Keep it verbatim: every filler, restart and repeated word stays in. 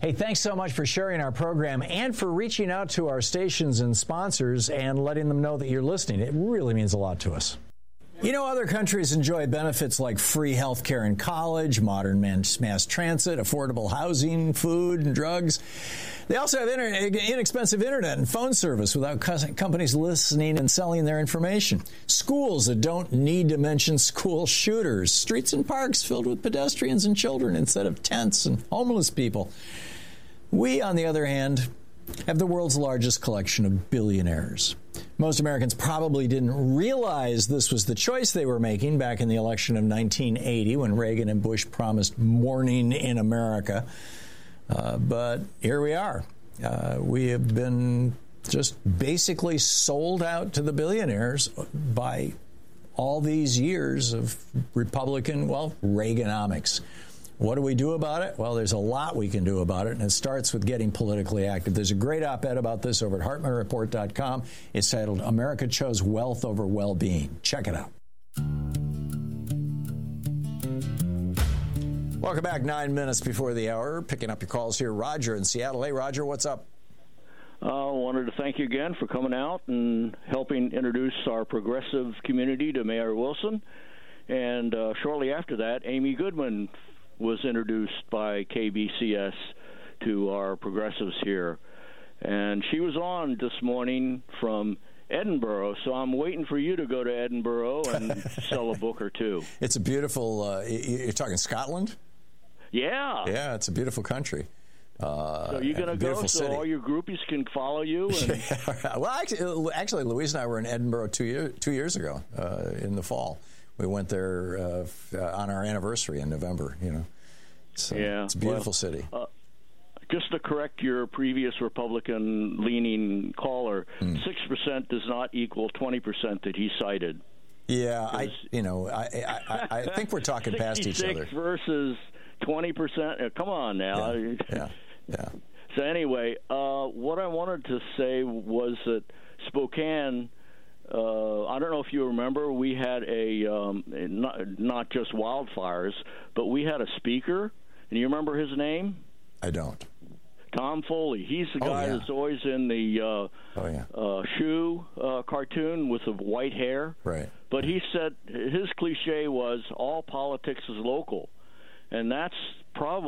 Hey, thanks so much for sharing our program and for reaching out to our stations and sponsors and letting them know that you're listening. It really means a lot to us. You know, other countries enjoy benefits like free health care in college, modern mass transit, affordable housing, food, and drugs. They also have inter- inexpensive internet and phone service without companies listening and selling their information. Schools that don't need to mention school shooters. Streets and parks filled with pedestrians and children instead of tents and homeless people. We, on the other hand, have the world's largest collection of billionaires. Most Americans probably didn't realize this was the choice they were making back in the election of nineteen eighty when Reagan and Bush promised morning in America. Uh, but here we are. Uh, we have been just basically sold out to the billionaires by all these years of Republican, well, Reaganomics. What do we do about it? Well, there's a lot we can do about it, and it starts with getting politically active. There's a great op-ed about this over at Hartman Report dot com. It's titled, America Chose Wealth Over Well-Being. Check it out. Welcome back, nine minutes before the hour. Picking up your calls here. Roger in Seattle. Hey, Roger, what's up? I uh, wanted to thank you again for coming out and helping introduce our progressive community to Mayor Wilson. And uh, shortly after that, Amy Goodman was introduced by K B C S to our progressives here. And she was on this morning from Edinburgh, so I'm waiting for you to go to Edinburgh and sell a book or two. It's a beautiful, uh, you're talking Scotland? Yeah. Yeah, it's a beautiful country. Uh, so you're going to go so city. all your groupies can follow you? And yeah. Well, actually, actually, Louise and I were in Edinburgh two, year, two years ago uh, in the fall. We went there uh, on our anniversary in November, you know. So yeah, it's a beautiful well, city. Uh, just to correct your previous Republican-leaning caller, mm. six percent does not equal twenty percent that he cited. Yeah, I, you know, I, I, I think we're talking past each other. Versus twenty percent. Uh, come on now. Yeah, yeah. yeah. So anyway, uh, what I wanted to say was that Spokane, uh, I don't know if you remember, we had a, um, not, not just wildfires, but we had a speaker. And you remember his name? I don't. Tom Foley. He's the guy oh, yeah. that's always in the uh, oh, yeah. uh, shoe uh, cartoon with the white hair. Right. But he said his cliche was all politics is local. And that's probably